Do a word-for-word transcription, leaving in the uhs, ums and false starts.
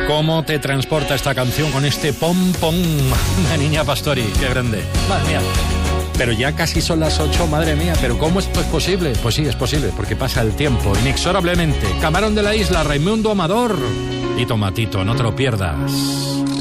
¿Cómo te transporta esta canción con este pom pom? Una Niña Pastori, qué grande. Madre mía. Pero ya casi son las ocho, madre mía. ¿Pero cómo esto es posible? Pues sí, es posible, porque pasa el tiempo inexorablemente. Camarón de la Isla, Raimundo Amador y Tomatito, no te lo pierdas.